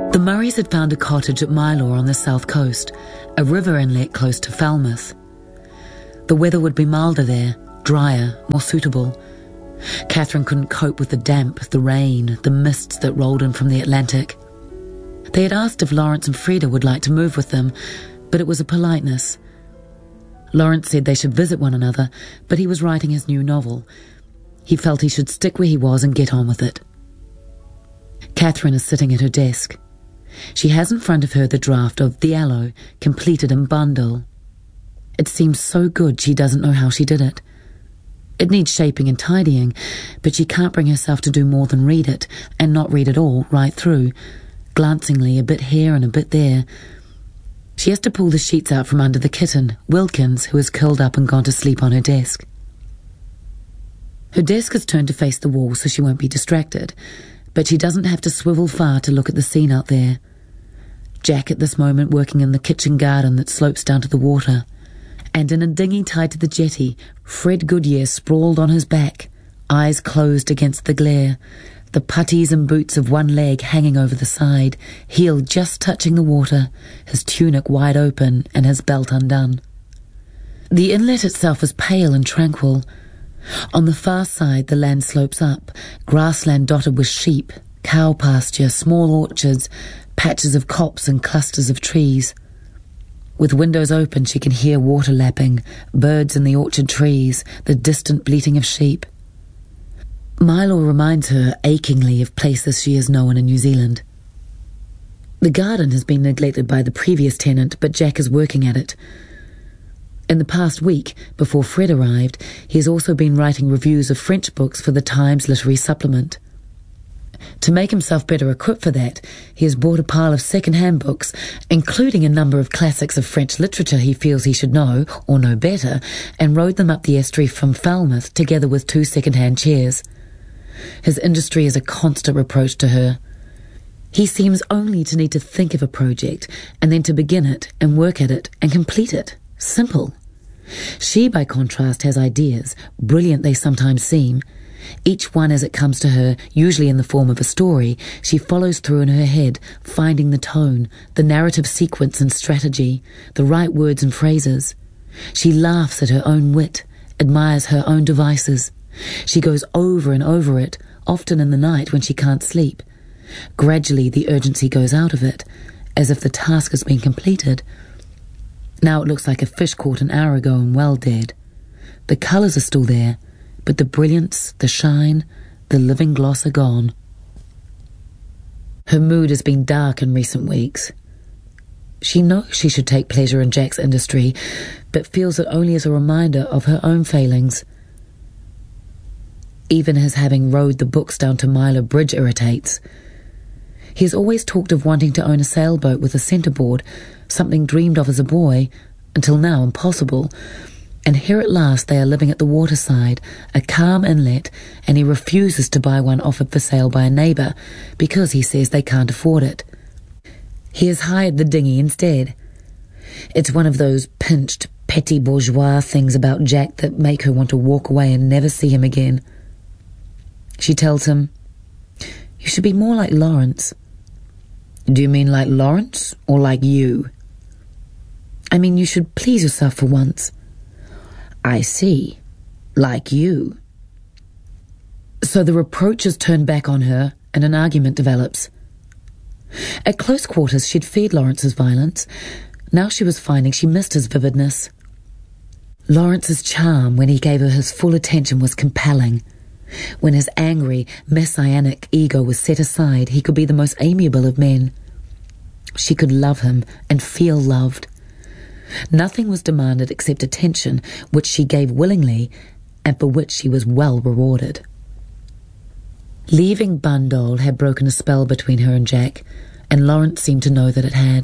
The Murrays had found a cottage at Mylor on the south coast, a river inlet close to Falmouth. The weather would be milder there, drier, more suitable. Catherine couldn't cope with the damp, the rain, the mists that rolled in from the Atlantic. They had asked if Lawrence and Frida would like to move with them, but it was a politeness. Lawrence said they should visit one another, but he was writing his new novel. He felt he should stick where he was and get on with it. Catherine is sitting at her desk. She has in front of her the draft of The Aloe, completed in bundle. It seems so good she doesn't know how she did it. It needs shaping and tidying, but she can't bring herself to do more than read it, and not read it all right through, glancingly, a bit here and a bit there. She has to pull the sheets out from under the kitten, Wilkins, who is curled up and gone to sleep on her desk. Her desk is turned to face the wall so she won't be distracted, but she doesn't have to swivel far to look at the scene out there. Jack at this moment working in the kitchen garden that slopes down to the water, and in a dinghy tied to the jetty, Fred Goodyear sprawled on his back, eyes closed against the glare, the puttees and boots of one leg hanging over the side, heel just touching the water, his tunic wide open and his belt undone. The inlet itself is pale and tranquil. On the far side the land slopes up, grassland dotted with sheep, cow pasture, small orchards, patches of copse and clusters of trees. With windows open she can hear water lapping, birds in the orchard trees, the distant bleating of sheep. Mylor reminds her achingly of places she has known in New Zealand. The garden has been neglected by the previous tenant, but Jack is working at it. In the past week, before Fred arrived, he has also been writing reviews of French books for the Times Literary Supplement. To make himself better equipped for that, he has bought a pile of second-hand books, including a number of classics of French literature he feels he should know, or know better, and rowed them up the estuary from Falmouth together with 2 second-hand chairs. His industry is a constant reproach to her. He seems only to need to think of a project, and then to begin it, and work at it, and complete it. Simple. She, by contrast, has ideas, brilliant they sometimes seem. Each one as it comes to her, usually in the form of a story, she follows through in her head, finding the tone, the narrative sequence and strategy, the right words and phrases. She laughs at her own wit, admires her own devices. She goes over and over it, often in the night when she can't sleep. Gradually the urgency goes out of it, as if the task has been completed. Now it looks like a fish caught an hour ago and well dead. The colours are still there, but the brilliance, the shine, the living gloss are gone. Her mood has been dark in recent weeks. She knows she should take pleasure in Jack's industry, but feels it only as a reminder of her own failings. Even his having rowed the books down to Mylor Bridge irritates. He has always talked of wanting to own a sailboat with a centreboard, something dreamed of as a boy, until now impossible. And here at last they are living at the waterside, a calm inlet, and he refuses to buy one offered for sale by a neighbour, because he says they can't afford it. He has hired the dinghy instead. It's one of those pinched, petty bourgeois things about Jack that make her want to walk away and never see him again. She tells him, "You should be more like Lawrence." "Do you mean like Lawrence, or like you?" "I mean you should please yourself for once." "I see. Like you." So the reproaches turn back on her, and an argument develops. At close quarters she'd feared Lawrence's violence. Now she was finding she missed his vividness. Lawrence's charm, when he gave her his full attention, was compelling. When his angry, messianic ego was set aside, he could be the most amiable of men. She could love him and feel loved. Nothing was demanded except attention, which she gave willingly, and for which she was well rewarded. Leaving Bundall had broken a spell between her and Jack, and Lawrence seemed to know that it had.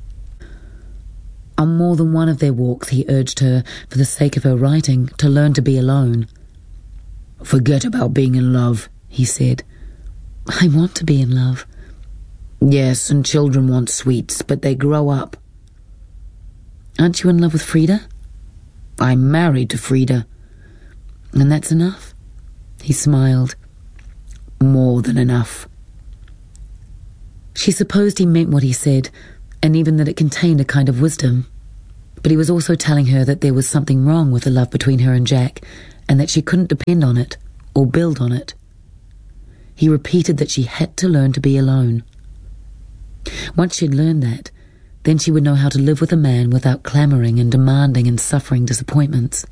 On more than one of their walks he urged her, for the sake of her writing, to learn to be alone. "Forget about being in love," he said. "I want to be in love." "Yes, and children want sweets, but they grow up." "Aren't you in love with Frida?" "I'm married to Frida." "And that's enough?" He smiled. "More than enough." She supposed he meant what he said, and even that it contained a kind of wisdom. But he was also telling her that there was something wrong with the love between her and Jack, and that she couldn't depend on it, or build on it. He repeated that she had to learn to be alone. Once she'd learned that, then she would know how to live with a man without clamouring and demanding and suffering disappointments.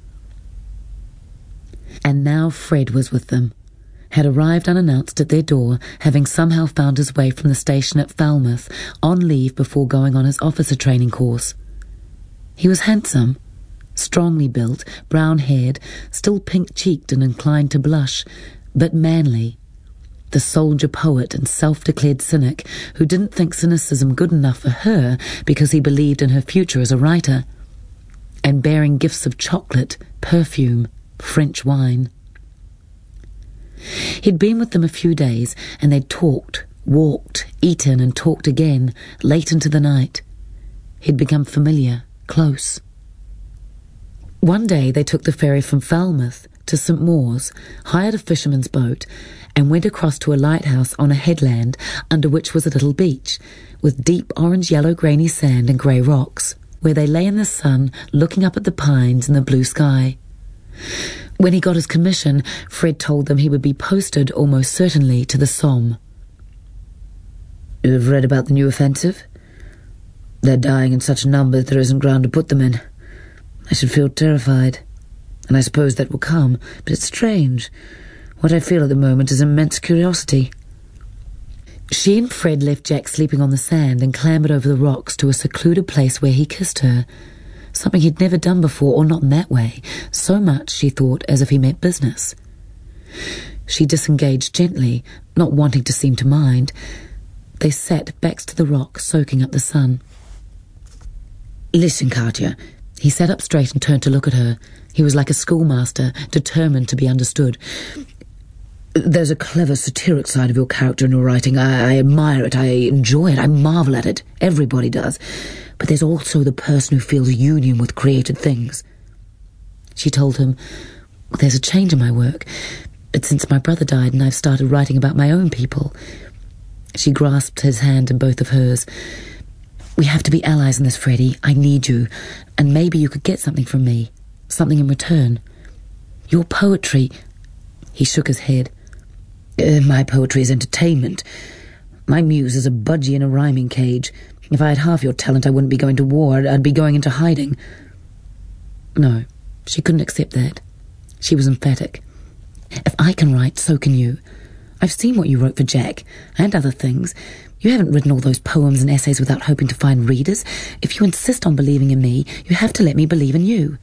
And now Fred was with them, had arrived unannounced at their door, having somehow found his way from the station at Falmouth, on leave before going on his officer training course. He was handsome, strongly built, brown-haired, still pink-cheeked and inclined to blush, but manly. The soldier-poet and self-declared cynic who didn't think cynicism good enough for her because he believed in her future as a writer, and bearing gifts of chocolate, perfume, French wine. He'd been with them a few days, and they'd talked, walked, eaten and talked again, late into the night. He'd become familiar, close. One day they took the ferry from Falmouth to St. Mawes, hired a fisherman's boat, and went across to a lighthouse on a headland under which was a little beach, with deep orange-yellow grainy sand and grey rocks, where they lay in the sun looking up at the pines and the blue sky. When he got his commission, Fred told them he would be posted almost certainly to the Somme. "You have read about the new offensive? They're dying in such numbers there isn't ground to put them in. I should feel terrified, and I suppose that will come, but it's strange. What I feel at the moment is immense curiosity." She and Fred left Jack sleeping on the sand and clambered over the rocks to a secluded place where he kissed her, something he'd never done before, or not in that way, so much, she thought, as if he meant business. She disengaged gently, not wanting to seem to mind. They sat backs to the rock, soaking up the sun. "Listen, Katya." He sat up straight and turned to look at her. He was like a schoolmaster, determined to be understood. "There's a clever satiric side of your character in your writing. I admire it, I enjoy it, I marvel at it. Everybody does. But there's also the person who feels union with created things." She told him, "There's a change in my work. But since my brother died and I've started writing about my own people." She grasped his hand in both of hers. "We have to be allies in this, Freddie. I need you. And maybe you could get something from me. Something in return. Your poetry—" He shook his head. "My poetry is entertainment. My muse is a budgie in a rhyming cage. If I had half your talent, I wouldn't be going to war. I'd be going into hiding." No, she couldn't accept that. She was emphatic. "If I can write, so can you. I've seen what you wrote for Jack, and other things. You haven't written all those poems and essays without hoping to find readers. If you insist on believing in me, you have to let me believe in you."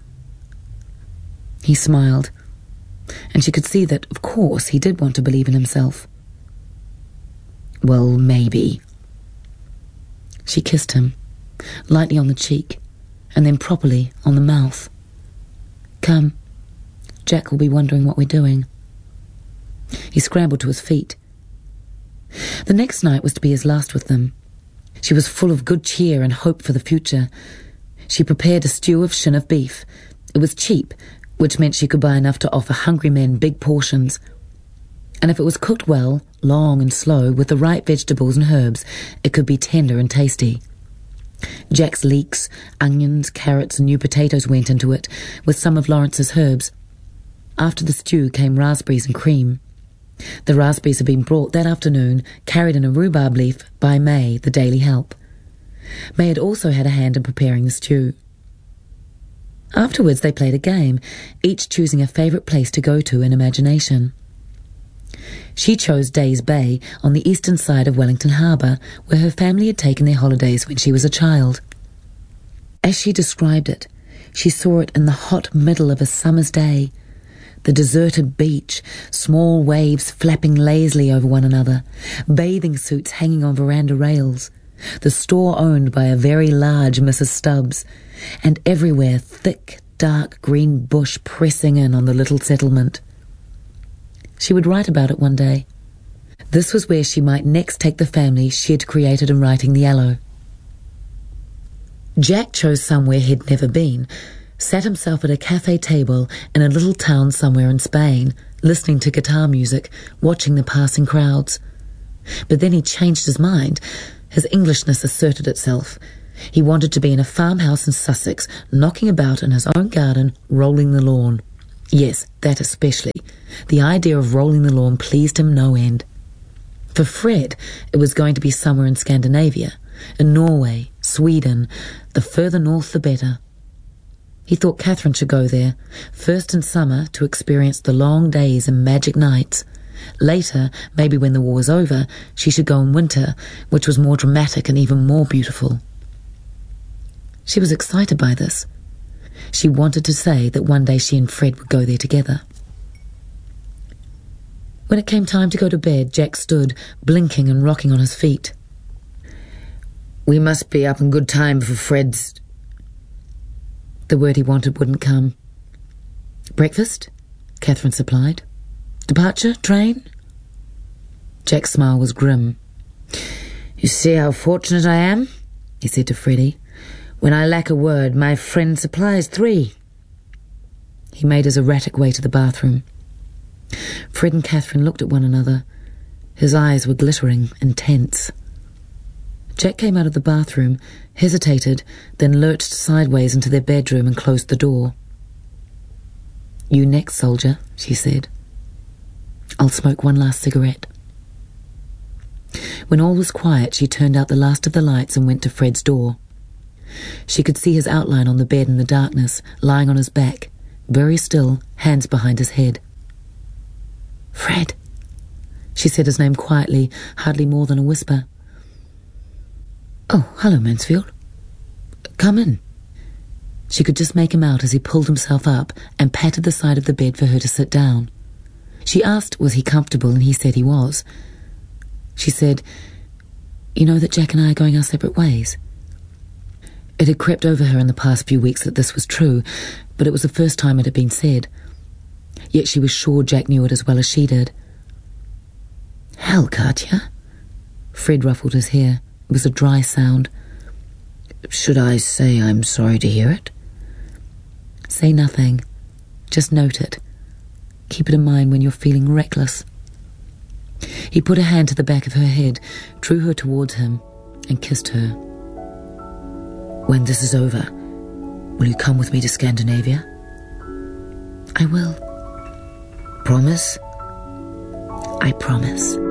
He smiled, and she could see that, of course, he did want to believe in himself. "Well, maybe." She kissed him, lightly on the cheek, and then properly on the mouth. "Come. Jack will be wondering what we're doing." He scrambled to his feet. The next night was to be his last with them. She was full of good cheer and hope for the future. She prepared a stew of shin of beef. It was cheap, which meant she could buy enough to offer hungry men big portions. And if it was cooked well, long and slow, with the right vegetables and herbs, it could be tender and tasty. Jack's leeks, onions, carrots and new potatoes went into it, with some of Lawrence's herbs. After the stew came raspberries and cream. The raspberries had been brought that afternoon, carried in a rhubarb leaf, by May, the daily help. May had also had a hand in preparing the stew. Afterwards they played a game, each choosing a favourite place to go to in imagination. She chose Days Bay, on the eastern side of Wellington Harbour, where her family had taken their holidays when she was a child. As she described it, she saw it in the hot middle of a summer's day, the deserted beach, small waves flapping lazily over one another, bathing suits hanging on veranda rails, the store owned by a very large Mrs. Stubbs, and everywhere thick, dark green bush pressing in on the little settlement. She would write about it one day. This was where she might next take the family she had created in writing The Yellow. Jack chose somewhere he'd never been, sat himself at a cafe table in a little town somewhere in Spain, listening to guitar music, watching the passing crowds. But then he changed his mind. His Englishness asserted itself. He wanted to be in a farmhouse in Sussex, knocking about in his own garden, rolling the lawn. Yes, that especially. The idea of rolling the lawn pleased him no end. For Fred, it was going to be somewhere in Scandinavia, in Norway, Sweden, the further north the better. He thought Catherine should go there, first in summer to experience the long days and magic nights. Later, maybe when the war was over, she should go in winter, which was more dramatic and even more beautiful. She was excited by this. She wanted to say that one day she and Fred would go there together. When it came time to go to bed, Jack stood, blinking and rocking on his feet. "We must be up in good time for Fred's..." The word he wanted wouldn't come. "Breakfast?" Catherine supplied. "Departure? Train?" Jack's smile was grim. "You see how fortunate I am?" he said to Freddie. "When I lack a word, my friend supplies 3. He made his erratic way to the bathroom. Fred and Catherine looked at one another. His eyes were glittering, intense. Jack came out of the bathroom, hesitated, then lurched sideways into their bedroom and closed the door. "You next, soldier," she said. "I'll smoke one last cigarette." When all was quiet, she turned out the last of the lights and went to Fred's door. She could see his outline on the bed in the darkness, lying on his back, very still, hands behind his head. "Fred," she said his name quietly, hardly more than a whisper. "Oh, hello, Mansfield. Come in." She could just make him out as he pulled himself up and patted the side of the bed for her to sit down. She asked was he comfortable, and he said he was. She said, "You know that Jack and I are going our separate ways?" It had crept over her in the past few weeks that this was true, but it was the first time it had been said. Yet she was sure Jack knew it as well as she did. "Hell, Katya." Fred ruffled his hair. It was a dry sound. "Should I say I'm sorry to hear it?" "Say nothing. Just note it. Keep it in mind when you're feeling reckless." He put a hand to the back of her head, drew her towards him, and kissed her. "When this is over, will you come with me to Scandinavia?" "I will." "Promise?" "I promise."